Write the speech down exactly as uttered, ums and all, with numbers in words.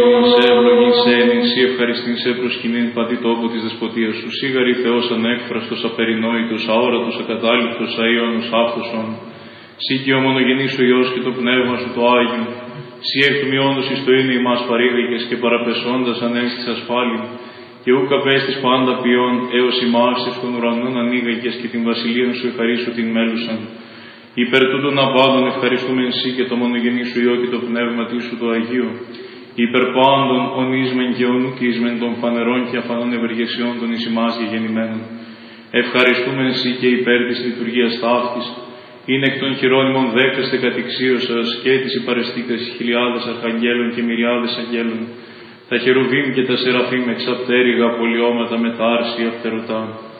Σε ευλογήσεν, εσύ ευχαριστήν σε προσκυνήν παντή τόπο της δεσποτείας σου. Σίγαρη Θεός ανέκφραστος, απερινόητος, αόρατος, ακατάληπτος, αΐωνος, άφθοσον. Σύ και ο μονογενής σου Υιός και το Πνεύμα σου το Άγιο. Σύ εκ του μειόντος εις το είναι ημάς παρήγαγες και παραπεσώντας ανέστης ασφάλιν. Και ούκ απέστης πάντα ποιόν, έως ημάς εις των ουρανών ανοίγαγες και την βασιλείαν σου ευχαρίσου την μέλουσαν. Υπέρ τούτων απάντων ευχαριστούμε εσύ και το μονογενή σου Υιό και το Πνεύμα σου το Αγίο. Υπέρ πάντων ονείσμεν και ονουκίσμεν των φανερών και αφανών ευεργεσιών των εις ημάς γεγεννημένων. Ευχαριστούμε εσύ και υπέρ της λειτουργίας ταύτης. Είναι εκ των χειρόνιμων δέκαστε κατηξίωσας και της υπαρεστήτες χιλιάδες αρχαγγέλων και μυριάδες αγγέλων. Τα χερουβίμ και τα σεραφείμ εξαπτέρυγα πολιώματα με τα άρσια φτερωτά.